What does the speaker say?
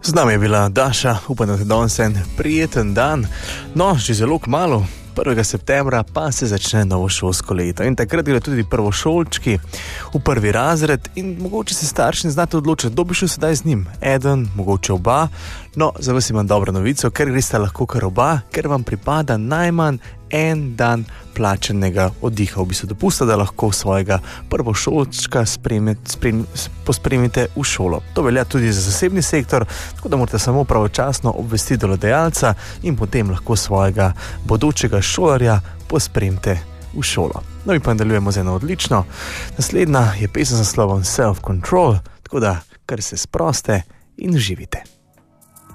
Z nami je bila Daša, upam, da je danes en prijeten dan. No, že zelo kmalu, 1. septembra, pa se začne novo šolsko leto. In takrat gre tudi prvošolčki v prvi razred in mogoče se starši ne znate odločiti, kdo bi šel sedaj z njim. Eden, mogoče oba. No, za vas imam dobro novico, ker greste lahko kar oba, ker vam pripada najmanj en dan plačenega oddiha, v bistvu dopusta, da lahko svojega prvošolčka pospremite v šolo. To velja tudi za zasebni sektor, tako da morate samo pravočasno obvestiti delodajalca in potem lahko svojega bodočega šolarja pospremite v šolo. No, mi pa nadaljujemo z eno odlično. Naslednja je pesem z naslovom Self Control, tako da kar se sproste in uživite.